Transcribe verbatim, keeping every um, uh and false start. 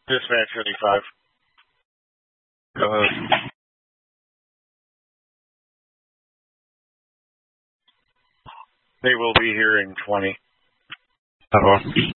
Dispatch seventy-five. Go ahead. They will be here in twenty. Uh-oh.